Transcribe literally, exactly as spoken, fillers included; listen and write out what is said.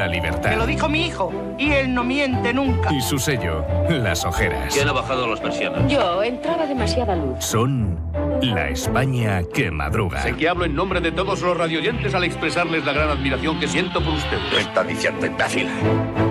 la libertad. Me lo dijo mi hijo, y él no miente nunca. Y su sello, las ojeras. ¿Quién ha bajado las persianas? Yo, entraba demasiada luz. Son la España que madruga. Sé que hablo en nombre de todos los radioyentes al expresarles la gran admiración que siento por ustedes. ¿Qué está diciendo, imbécil?